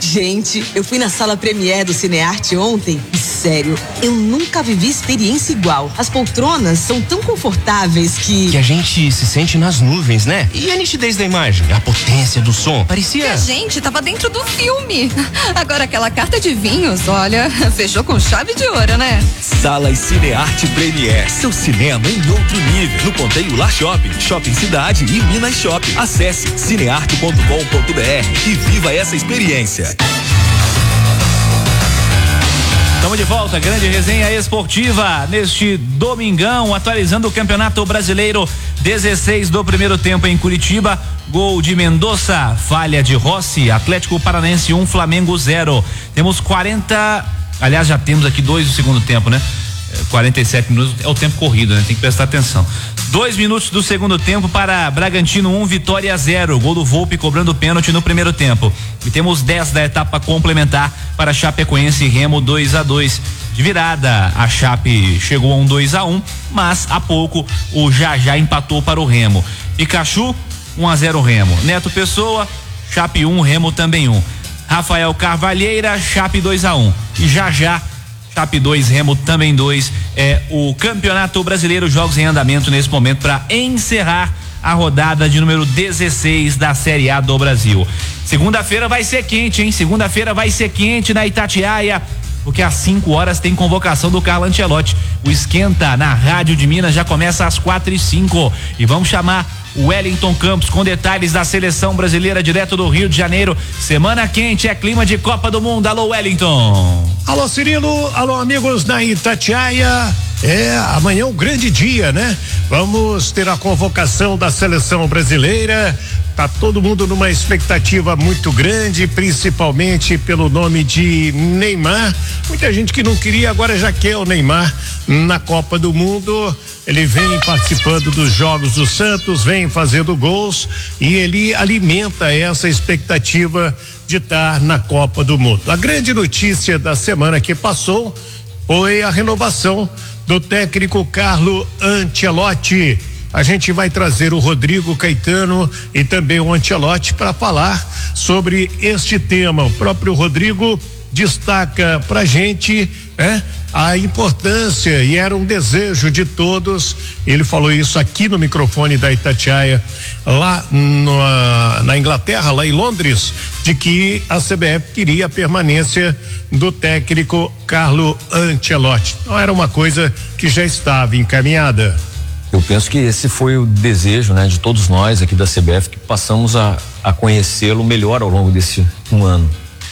Gente, eu fui na sala Premiere do Cinearte ontem e, sério, eu nunca vivi experiência igual. As poltronas são tão confortáveis que a gente se sente nas nuvens, né? E a nitidez da imagem, a potência do som, parecia... Que a gente tava dentro do filme. Agora aquela carta de vinhos, olha, fechou com chave de ouro, né? Sala Cinearte Premiere, seu cinema em outro nível. No Ponteio Lar Shopping, Shopping Cidade e Minas Shopping. Acesse cinearte.com.br e viva essa experiência. Estamos de volta, grande resenha esportiva neste domingão, atualizando o Campeonato Brasileiro, 16 do primeiro tempo em Curitiba, gol de Mendonça, falha de Rossi, Atlético Paranaense 1, Flamengo 0. Temos 40, aliás, já temos aqui 2 do segundo tempo, né? 47 minutos é o tempo corrido, né? Tem que prestar atenção. 2 minutos do segundo tempo para Bragantino 1, Vitória 0. Gol do Volpi cobrando pênalti no primeiro tempo. E temos 10 da etapa complementar para Chapecoense e Remo 2-2. De virada, a Chape chegou a um 2-1, mas há pouco o Jajá empatou para o Remo. Pikachu 1-0 Remo. Neto Pessoa, Chape 1, Remo também 1. Rafael Carvalheira, Chape 2-1. E Jajá, Chape 2, Remo também 2. É o Campeonato Brasileiro, jogos em andamento nesse momento para encerrar a rodada de número 16 da Série A do Brasil. Segunda-feira vai ser quente, hein? Segunda-feira vai ser quente na Itatiaia, porque às 5 horas tem convocação do Carlo Ancelotti. O Esquenta na Rádio de Minas já começa às 4:05 e vamos chamar o Wellington Campos com detalhes da seleção brasileira direto do Rio de Janeiro. Semana quente, é clima de Copa do Mundo. Alô, Wellington. Alô, Cirilo. Alô, amigos da Itatiaia. Amanhã é um grande dia, né? Vamos ter a convocação da seleção brasileira. Tá todo mundo numa expectativa muito grande, principalmente pelo nome de Neymar. Muita gente que não queria, agora já quer o Neymar na Copa do Mundo. Ele vem participando dos jogos do Santos, vem fazendo gols e ele alimenta essa expectativa de estar na Copa do Mundo. A grande notícia da semana que passou foi a renovação do técnico Carlo Ancelotti. A gente vai trazer o Rodrigo Caetano e também o Ancelotti para falar sobre este tema. O próprio Rodrigo destaca pra gente, a importância, e era um desejo de todos. Ele falou isso aqui no microfone da Itatiaia, lá na Inglaterra, lá em Londres, de que a CBF queria a permanência do técnico Carlo Ancelotti. Não era uma coisa que já estava encaminhada. Eu penso que esse foi o desejo, né, de todos nós aqui da CBF, que passamos a conhecê-lo melhor ao longo desse um ano.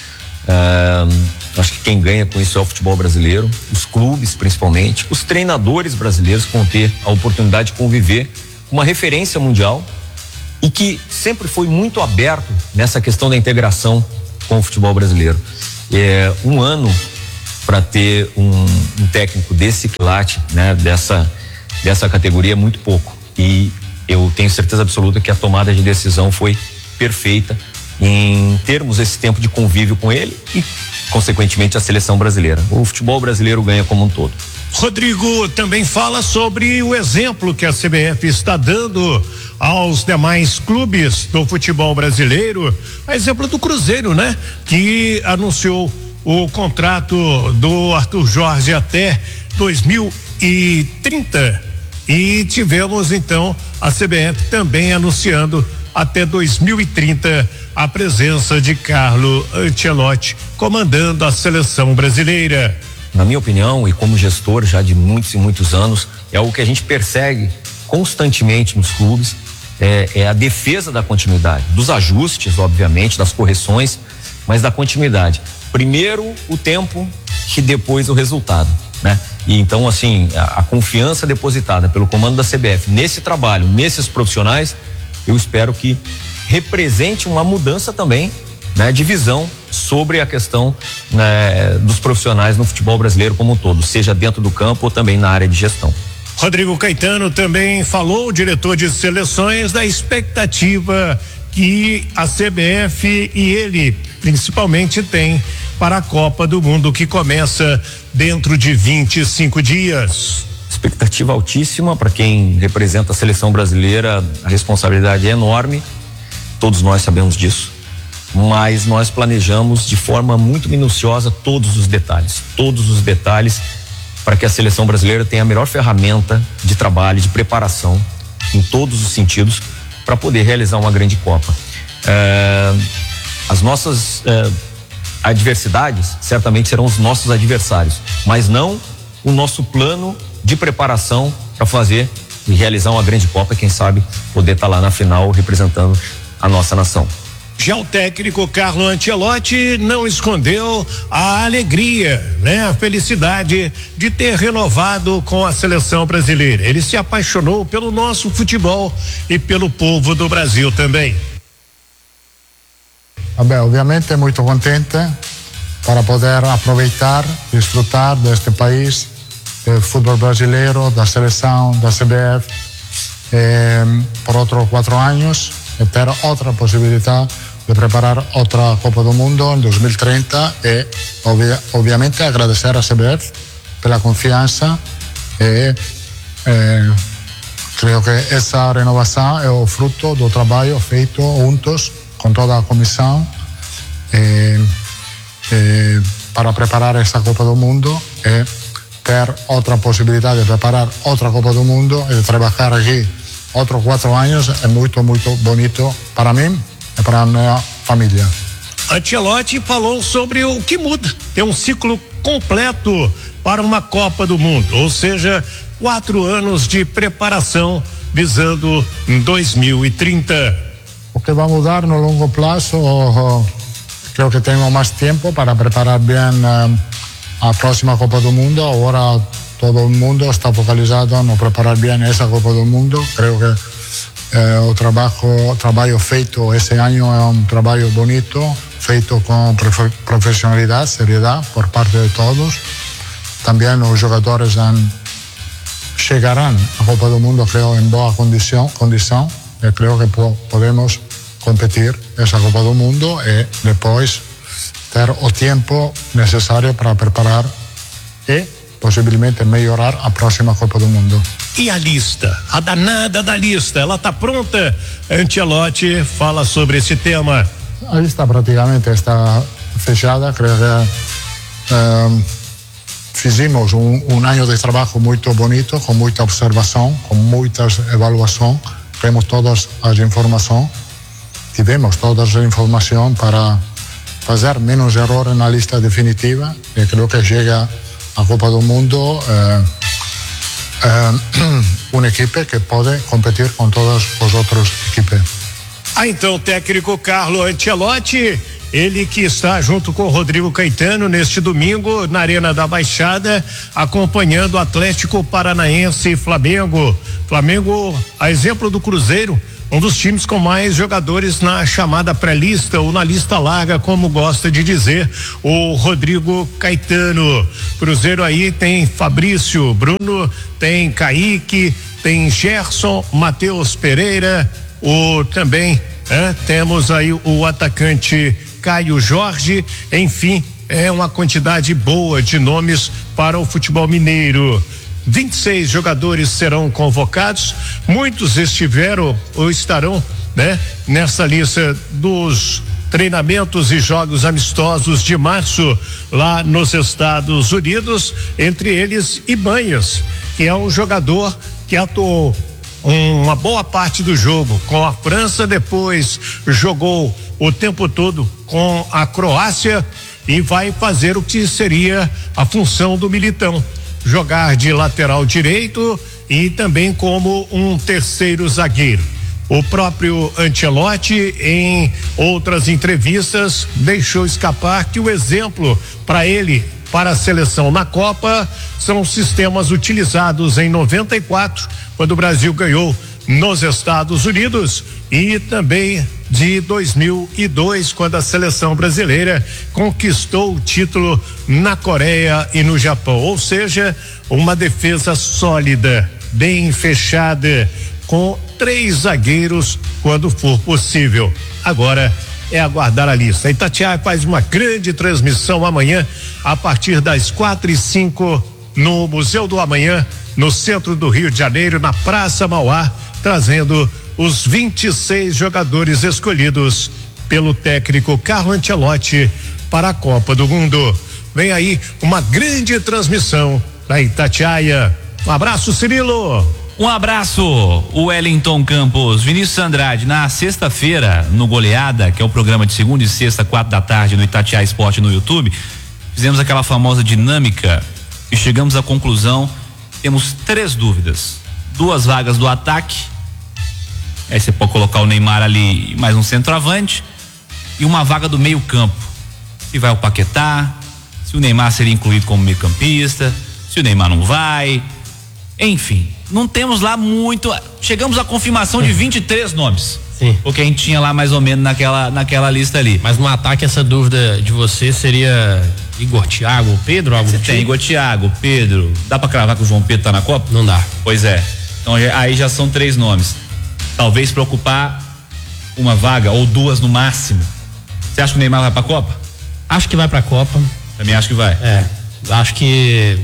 Acho que quem ganha com isso é o futebol brasileiro, os clubes principalmente, os treinadores brasileiros que vão ter a oportunidade de conviver com uma referência mundial e que sempre foi muito aberto nessa questão da integração com o futebol brasileiro. Um ano para ter um técnico desse quilate, né, dessa categoria é muito pouco, e eu tenho certeza absoluta que a tomada de decisão foi perfeita em termos esse tempo de convívio com ele e consequentemente a seleção brasileira. O futebol brasileiro ganha como um todo. Rodrigo também fala sobre o exemplo que a CBF está dando aos demais clubes do futebol brasileiro, a exemplo do Cruzeiro, né? Que anunciou o contrato do Arthur Jorge até 2030 e tivemos então a CBF também anunciando até 2030 a presença de Carlo Ancelotti comandando a seleção brasileira. Na minha opinião, e como gestor já de muitos e muitos anos, é algo que a gente persegue constantemente nos clubes, é a defesa da continuidade, dos ajustes, obviamente, das correções, mas da continuidade. Primeiro o tempo e depois o resultado, né? E então, assim, a confiança depositada pelo comando da CBF nesse trabalho, nesses profissionais, eu espero que represente uma mudança também, né, de visão sobre a questão, né, dos profissionais no futebol brasileiro como um todo, seja dentro do campo ou também na área de gestão. Rodrigo Caetano também falou, o diretor de seleções, da expectativa que a CBF e ele principalmente tem para a Copa do Mundo, que começa dentro de 25 dias. Expectativa altíssima para quem representa a seleção brasileira, a responsabilidade é enorme, todos nós sabemos disso. mas nós planejamos de forma muito minuciosa todos os detalhes para que a seleção brasileira tenha a melhor ferramenta de trabalho, de preparação em todos os sentidos para poder realizar uma grande Copa. As nossas adversidades certamente serão os nossos adversários, mas não o nosso plano de preparação para fazer e realizar uma grande Copa, quem sabe poder estar lá na final representando a nossa nação. Já o técnico Carlo Ancelotti não escondeu a alegria, né? A felicidade de ter renovado com a seleção brasileira. Ele se apaixonou pelo nosso futebol e pelo povo do Brasil também. Obviamente muito contente para poder aproveitar, desfrutar deste país, do futebol brasileiro, da seleção, da CBF, por outros 4 anos, e ter outra possibilidade de preparar outra Copa do Mundo em 2030 e obviamente agradecer a CBF pela confiança e creio que essa renovação é o fruto do trabalho feito juntos com toda a comissão para preparar essa Copa do Mundo e ter outra possibilidade de preparar outra Copa do Mundo e de trabalhar aqui outros 4 anos é muito, muito bonito para mim e para a minha família. Ancelotti falou sobre o que muda, ter um ciclo completo para uma Copa do Mundo, ou seja, 4 anos de preparação visando em 2030. O que vai mudar no longo prazo, creio que temos mais tempo para preparar bem a próxima Copa do Mundo. Agora todo o mundo está focalizado no preparar bem essa Copa do Mundo. Creio que o trabalho feito esse ano é um trabalho bonito, feito com profissionalidade, seriedade por parte de todos. Também os jogadores chegarão à Copa do Mundo, creio, em boa condição e creio que podemos competir essa Copa do Mundo e depois ter o tempo necessário para preparar e possivelmente melhorar a próxima Copa do Mundo. E a lista, a danada da lista, ela está pronta? Ancelotti fala sobre esse tema. A lista praticamente está fechada, creio que fizemos um ano de trabalho muito bonito, com muita observação, com muitas avaliações, temos todas as informações, tivemos todas as informações para fazer menos erro na lista definitiva e creio que chega a Copa do Mundo uma equipe que pode competir com todas as outras equipes. Então o técnico Carlo Ancelotti, ele que está junto com o Rodrigo Caetano neste domingo na Arena da Baixada, acompanhando o Atlético Paranaense e Flamengo, a exemplo do Cruzeiro, um dos times com mais jogadores na chamada pré-lista ou na lista larga, como gosta de dizer o Rodrigo Caetano. Cruzeiro aí tem Fabrício, Bruno, tem Kaique, tem Gerson, Matheus Pereira, também temos aí o atacante Caio Jorge, enfim, é uma quantidade boa de nomes para o futebol mineiro. 26 jogadores serão convocados, muitos estiveram ou estarão, né, nessa lista dos treinamentos e jogos amistosos de março lá nos Estados Unidos, entre eles Ibanhas, que é um jogador que atuou uma boa parte do jogo com a França, depois jogou o tempo todo com a Croácia e vai fazer o que seria a função do Militão, jogar de lateral direito e também como um terceiro zagueiro. O próprio Ancelotti, em outras entrevistas, deixou escapar que o exemplo para ele, para a seleção na Copa, são os sistemas utilizados em 94, quando o Brasil ganhou nos Estados Unidos, e também de 2002, quando a seleção brasileira conquistou o título na Coreia e no Japão. Ou seja, uma defesa sólida, bem fechada, com 3 zagueiros quando for possível. Agora é aguardar a lista. Itatiaia faz uma grande transmissão amanhã a partir das 4:05 no Museu do Amanhã, no centro do Rio de Janeiro, na Praça Mauá, trazendo os 26 jogadores escolhidos pelo técnico Carlo Ancelotti para a Copa do Mundo. Vem aí uma grande transmissão da Itatiaia. Um abraço, Cirilo. Um abraço, Wellington Campos. Vinícius Andrade, na sexta-feira, no Goleada, que é o programa de segunda e sexta, 4h no Itatiaia Esporte no YouTube, fizemos aquela famosa dinâmica e chegamos à conclusão, temos 3 dúvidas. 2 vagas do ataque, aí você pode colocar o Neymar ali, mais um centroavante, e uma vaga do meio campo. Se vai o Paquetá, se o Neymar seria incluído como meio campista, se o Neymar não vai, enfim, não temos lá muito, chegamos à confirmação de 23 nomes. Sim. O que a gente tinha lá mais ou menos naquela lista ali. Mas no ataque essa dúvida de você seria Igor, Thiago ou Pedro? Algo você tem Igor, Thiago, Pedro, dá pra cravar que o João Pedro tá na Copa? Não dá. Pois é, então aí já são 3 nomes, talvez pra ocupar uma vaga ou 2 no máximo. Você acha que o Neymar vai pra Copa? Acho que vai pra Copa. Também acho que vai. Acho que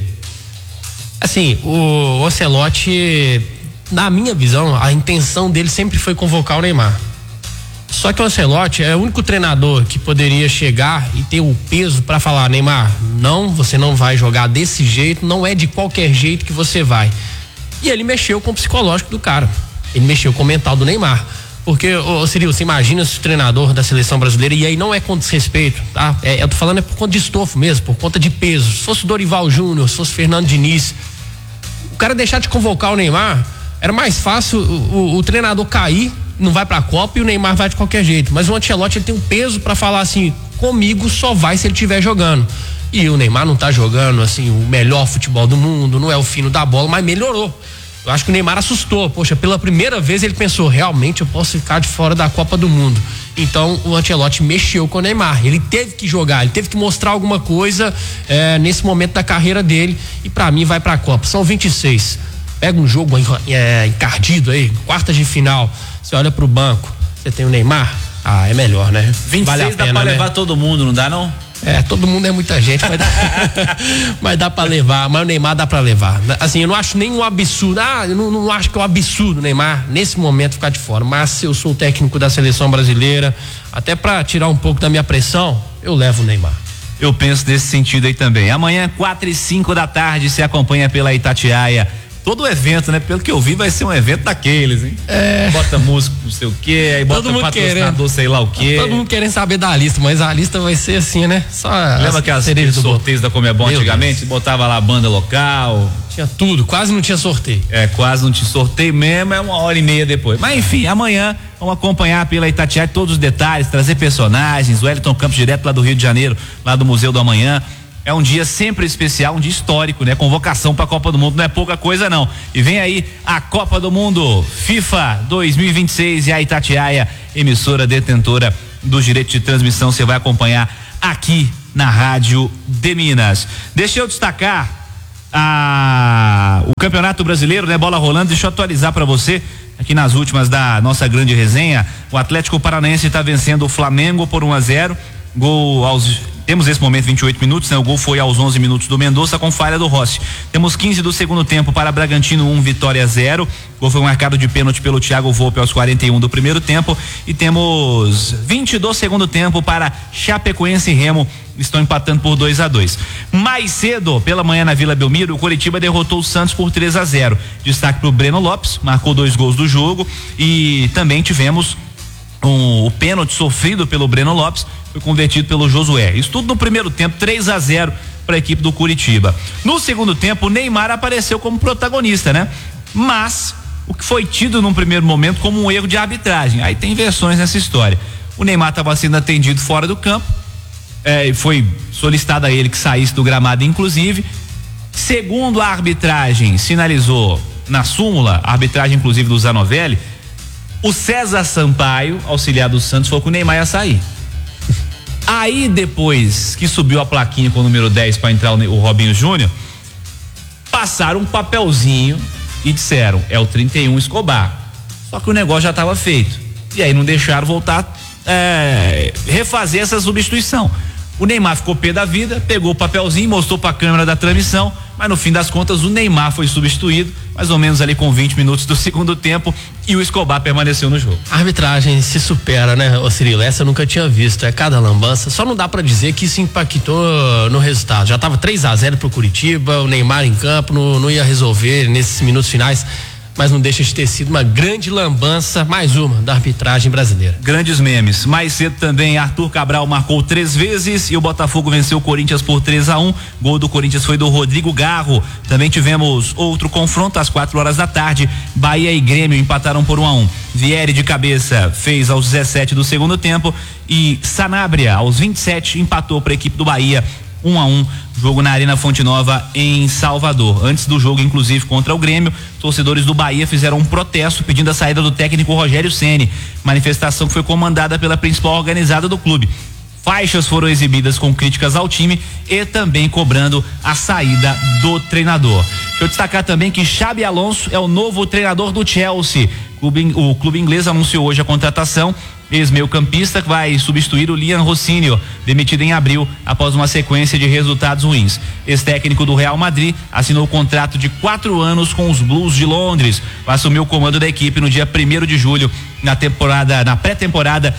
assim, o Ancelotti, na minha visão, a intenção dele sempre foi convocar o Neymar. Só que o Ancelotti é o único treinador que poderia chegar e ter o peso para falar: Neymar, não, você não vai jogar desse jeito, não é de qualquer jeito que você vai. E ele mexeu com o psicológico do cara, ele mexeu com o mental do Neymar. Porque, Cirilo, você imagina se o treinador da seleção brasileira, e aí não é com desrespeito, tá? Eu tô falando por conta de estofo mesmo, por conta de peso. Se fosse Dorival Júnior, se fosse Fernando Diniz, o cara deixar de convocar o Neymar, era mais fácil o treinador cair, não vai pra Copa e o Neymar vai de qualquer jeito. Mas o Ancelotti, ele tem um peso pra falar assim: comigo só vai se ele estiver jogando. E o Neymar não tá jogando assim o melhor futebol do mundo, não é o fino da bola, mas melhorou. Eu acho que o Neymar assustou. Poxa, pela primeira vez ele pensou: realmente eu posso ficar de fora da Copa do Mundo. Então o Ancelotti mexeu com o Neymar. Ele teve que jogar, ele teve que mostrar alguma coisa nesse momento da carreira dele. E pra mim vai pra Copa. São 26. Pega um jogo encardido aí, quartas de final. Você olha pro banco, você tem o Neymar. É melhor, né? 26 vale a pena, dá pra levar todo mundo, não dá não? Todo mundo é muita gente, mas dá pra levar. Mas o Neymar dá pra levar. Assim, eu não acho nenhum absurdo. Eu não acho que é um absurdo o Neymar, nesse momento, ficar de fora. Mas se eu sou o técnico da seleção brasileira, até pra tirar um pouco da minha pressão, eu levo o Neymar. Eu penso nesse sentido aí também. Amanhã, 4h05 se acompanha pela Itatiaia. Todo o evento, né? Pelo que eu vi, vai ser um evento daqueles, hein? Bota música, não sei o quê, aí bota patrocinador, sei lá o quê. Todo mundo querendo saber da lista, mas a lista vai ser assim, né? Só lembra aquelas sorteios da Comebol antigamente? Botava lá a banda local. Tinha tudo, quase não tinha sorteio. Quase não tinha sorteio mesmo, 1h30 depois. Mas enfim, amanhã vamos acompanhar pela Itatiaia todos os detalhes, trazer personagens, o Wellington Campos direto lá do Rio de Janeiro, lá do Museu do Amanhã. É um dia sempre especial, um dia histórico, né? Convocação para a Copa do Mundo não é pouca coisa não. E vem aí a Copa do Mundo FIFA 2026 e a Itatiaia, emissora detentora dos direitos de transmissão, você vai acompanhar aqui na Rádio de Minas. Deixa eu destacar o Campeonato Brasileiro, né? Bola rolando, deixa eu atualizar para você aqui nas últimas da nossa grande resenha. O Atlético Paranaense está vencendo o Flamengo por 1-0. Temos nesse momento 28 minutos, né? O gol foi aos 11 minutos do Mendonça com falha do Rossi. Temos 15 do segundo tempo para Bragantino 1, Vitória 0. O gol foi marcado de pênalti pelo Thiago Volpe aos 41 do primeiro tempo. E temos 20 do segundo tempo para Chapecoense e Remo. Estão empatando por 2-2. Mais cedo, pela manhã na Vila Belmiro, o Coritiba derrotou o Santos por 3-0. Destaque para o Breno Lopes, marcou 2 gols do jogo. E também tivemos o pênalti sofrido pelo Breno Lopes, foi convertido pelo Josué. Isso tudo no primeiro tempo, 3-0 para a equipe do Coritiba. No segundo tempo, o Neymar apareceu como protagonista, né? Mas o que foi tido num primeiro momento como um erro de arbitragem. Aí tem versões nessa história. O Neymar estava sendo atendido fora do campo, foi solicitado a ele que saísse do gramado, inclusive. Segundo a arbitragem sinalizou na súmula, a arbitragem inclusive do Zanovelli, o César Sampaio, auxiliar do Santos, falou que o Neymar ia sair. Aí depois que subiu a plaquinha com o número 10 para entrar o Robinho Júnior, passaram um papelzinho e disseram: é o 31 Escobar. Só que o negócio já estava feito. E aí não deixaram voltar refazer essa substituição. O Neymar ficou pé da vida, pegou o papelzinho, mostrou pra câmera da transmissão, mas no fim das contas o Neymar foi substituído, mais ou menos ali com 20 minutos do segundo tempo, e o Escobar permaneceu no jogo. A arbitragem se supera, né, ô Cirilo? Essa eu nunca tinha visto, é cada lambança, só não dá pra dizer que isso impactou no resultado. Já tava 3-0 pro Curitiba, o Neymar em campo, não ia resolver nesses minutos finais, mas não deixa de ter sido uma grande lambança, mais uma, da arbitragem brasileira. Grandes memes. Mais cedo também, Arthur Cabral marcou 3 vezes e o Botafogo venceu o Corinthians por 3-1. Gol do Corinthians foi do Rodrigo Garro. Também tivemos outro confronto às 4 horas da tarde. Bahia e Grêmio empataram por 1-1. Vieri de cabeça fez aos 17 do segundo tempo e Sanabria aos 27 empatou para a equipe do Bahia. 1-1, jogo na Arena Fonte Nova em Salvador. Antes do jogo, inclusive, contra o Grêmio, torcedores do Bahia fizeram um protesto pedindo a saída do técnico Rogério Ceni. Manifestação que foi comandada pela principal organizada do clube. Faixas foram exibidas com críticas ao time e também cobrando a saída do treinador. Deixa eu destacar também que Xabi Alonso é o novo treinador do Chelsea. O clube inglês anunciou hoje a contratação. Ex-meio-campista que vai substituir o Liam Rossini, demitido em abril após uma sequência de resultados ruins. Ex-técnico do Real Madrid assinou o contrato de 4 anos com os Blues de Londres. Vai assumir o comando da equipe no dia 1º de julho, na pré-temporada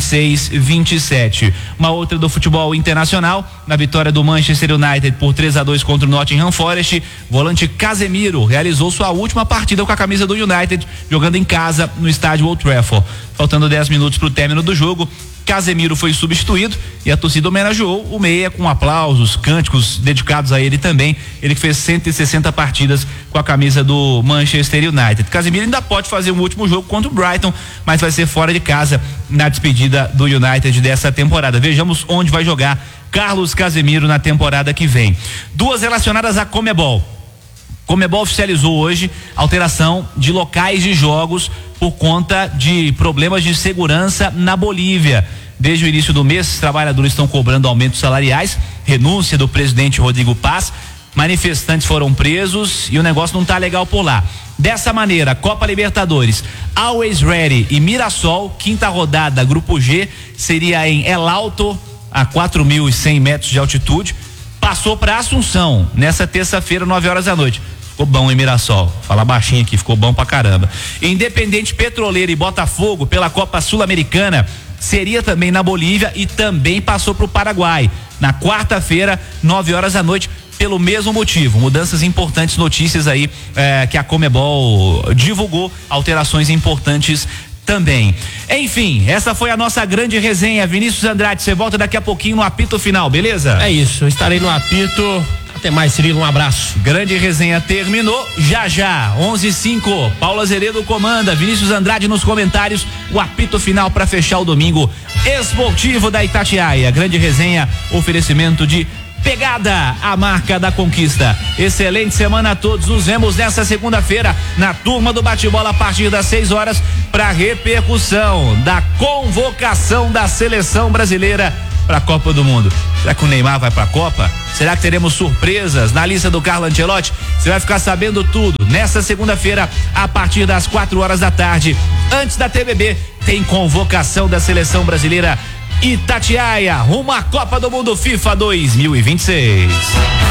26-27. Uma outra do futebol internacional, na vitória do Manchester United por 3-2 contra o Nottingham Forest, volante Casemiro realizou sua última partida com a camisa do United, jogando em casa no estádio Old Trafford. Faltando 10 minutos para o término do jogo, Casemiro foi substituído e a torcida homenageou o meia com aplausos, cânticos dedicados a ele também. Ele que fez 160 partidas com a camisa do Manchester United. Casemiro ainda pode fazer um último jogo contra o Brighton, mas vai ser fora de casa na despedida do United dessa temporada. Vejamos onde vai jogar Carlos Casemiro na temporada que vem. 2 relacionadas à Conmebol. Conmebol oficializou hoje alteração de locais de jogos por conta de problemas de segurança na Bolívia. Desde o início do mês, os trabalhadores estão cobrando aumentos salariais, renúncia do presidente Rodrigo Paz, manifestantes foram presos e o negócio não tá legal por lá. Dessa maneira, Copa Libertadores, Always Ready e Mirassol, 5ª rodada, Grupo G, seria em El Alto, a 4.100 metros de altitude, passou para Assunção, nessa terça-feira, 9 horas da noite. Ficou bom em Mirassol, fala baixinho aqui, ficou bom pra caramba. Independente Petroleiro e Botafogo pela Copa Sul-Americana seria também na Bolívia e também passou pro Paraguai na quarta-feira, 9 horas da noite, pelo mesmo motivo. Mudanças importantes, notícias aí que a Conmebol divulgou, alterações importantes também. Enfim, essa foi a nossa grande resenha. Vinícius Andrade, você volta daqui a pouquinho no apito final, beleza? É isso, estarei no apito. Até mais, Cirilo, um abraço. Grande resenha terminou, já, 11:05, Paulo Azeredo comanda, Vinícius Andrade nos comentários, o apito final para fechar o domingo esportivo da Itatiaia. Grande resenha, oferecimento de Pegada, a marca da conquista. Excelente semana a todos, nos vemos nessa segunda-feira na turma do bate-bola a partir das 6 horas para repercussão da convocação da seleção brasileira para a Copa do Mundo. Será que o Neymar vai para a Copa? Será que teremos surpresas na lista do Carlo Ancelotti? Você vai ficar sabendo tudo nessa segunda-feira a partir das 4 horas da tarde. Antes da TBB tem convocação da seleção brasileira Itatiaia rumo à Copa do Mundo FIFA 2026.